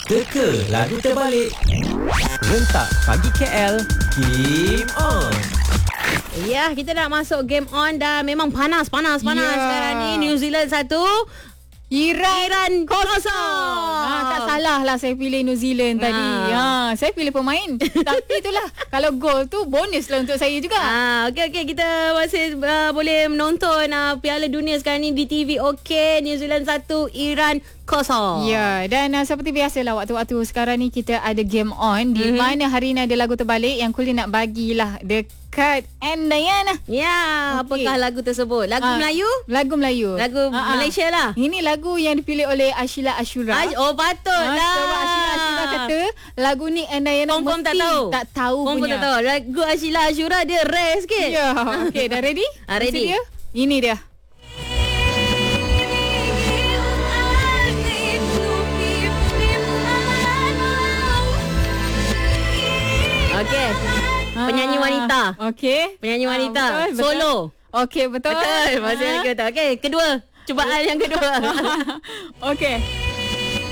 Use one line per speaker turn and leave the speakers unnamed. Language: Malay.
Teka lagu terbalik. Rentak pagi KL. Game on.
Ya, kita nak masuk game on dah. Memang panas sekarang ni. New Zealand 1, Iran 0.
Tak salah lah saya pilih New Zealand tadi. Saya pilih pemain. Tapi itulah, kalau gol tu bonus lah untuk saya juga.
Okey, kita masih boleh menonton Piala Dunia sekarang ni di TV. Okey, New Zealand 1, Iran 0.
Ya, dan seperti biasalah waktu-waktu sekarang ni kita ada game on di mana hari ni ada lagu terbalik yang Kulin nak bagilah dekat Andayana.
Ya, apakah lagu tersebut? Lagu Melayu?
Lagu Melayu.
Lagu Malaysia lah.
Ini lagu yang dipilih oleh Ashila Ashura.
Oh, patutlah.
Sebab Ashila Ashura kata lagu ni Andayana
Confirm
mesti
tak tahu
punya.
tak tahu. Lagu Ashila Ashura dia rare sikit.
Ya, okey, dah ready?
Ready.
Dia? Ini dia.
Okey. Penyanyi wanita.
Okey.
Penyanyi wanita.
Betul.
Solo.
Okey, betul.
Betul. Masih lagi betul. Okey, kedua. Cubaan yang kedua.
Okey.